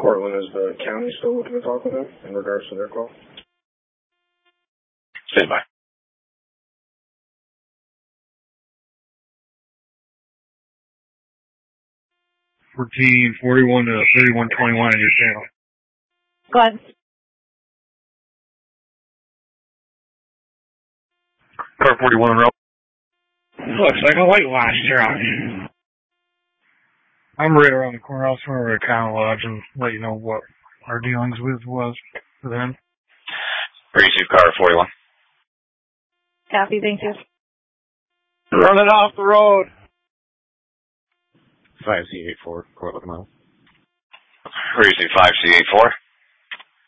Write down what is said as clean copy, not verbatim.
Cortland, is the county still looking to talk with them in regards to their call? Stand by. 1441 to 3121 on your channel. Go ahead. Car 41 route. Looks like a white wash truck. I'm right around the corner. I'll swing over to County Lodge and let you know what our dealings with was for them. Receive car 41. Copy, thank you. Running off the road. 5C84, Cortland Mile. Receive 5C84.